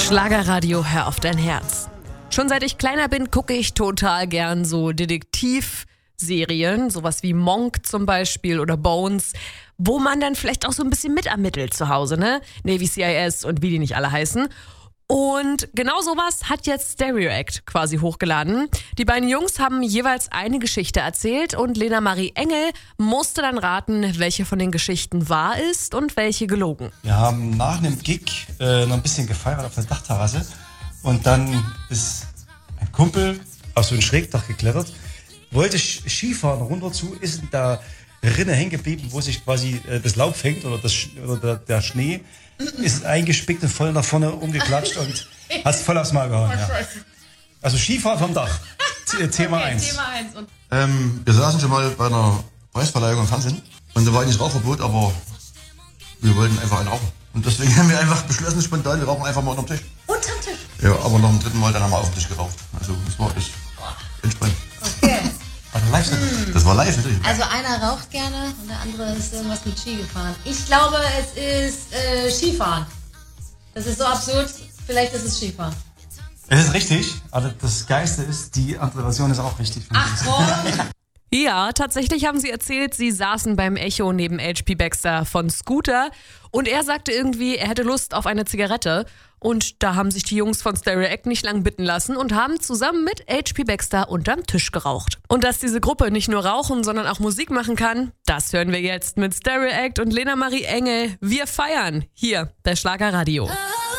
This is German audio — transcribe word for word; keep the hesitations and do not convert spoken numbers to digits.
Schlagerradio, hör auf dein Herz. Schon seit ich kleiner bin, gucke ich total gern so Detektivserien, sowas wie Monk zum Beispiel oder Bones, wo man dann vielleicht auch so ein bisschen mitermittelt zu Hause, ne? Navy C I S und wie die nicht alle heißen. Und genau sowas hat jetzt Stereo Act quasi hochgeladen. Die beiden Jungs haben jeweils eine Geschichte erzählt und Lena Marie Engel musste dann raten, welche von den Geschichten wahr ist und welche gelogen. Wir haben nach einem Gig äh, noch ein bisschen gefeiert auf der Dachterrasse und dann ist ein Kumpel auf so ein Schrägdach geklettert, wollte Skifahren runter zu, ist in der Rinne hängen geblieben, wo sich quasi äh, das Laub fängt oder, das, oder der, der Schnee, ist eingespickt und voll nach vorne umgeklatscht und hat es voll aufs Mal gehauen. Ja. Also Skifahren vom Dach, Thema eins. Okay, ähm, wir saßen schon mal bei einer Preisverleihung im Fernsehen und da war eigentlich Rauchverbot, aber wir wollten einfach einen rauchen. Und deswegen haben wir einfach beschlossen, spontan, wir rauchen einfach mal unterm Tisch. Unterm Tisch? Ja, aber nach dem dritten Mal dann haben wir auf den Tisch geraucht. Also das war echt entspannt. Okay. Also live hm. Das war live natürlich. Also einer raucht gerne und der andere ist irgendwas mit Ski gefahren. Ich glaube, es ist äh, Skifahren. Das ist so absurd, vielleicht ist es Skifahren. Es ist richtig, aber das Geiste ist, die andere Version ist auch richtig. Ach komm! Ja, tatsächlich haben sie erzählt, sie saßen beim Echo neben H P Baxter von Scooter und er sagte irgendwie, er hätte Lust auf eine Zigarette. Und da haben sich die Jungs von Stereo Act nicht lang bitten lassen und haben zusammen mit H P Baxter unterm Tisch geraucht. Und dass diese Gruppe nicht nur rauchen, sondern auch Musik machen kann, das hören wir jetzt mit Stereo Act und Lena Marie Engel. Wir feiern hier bei Schlagerradio.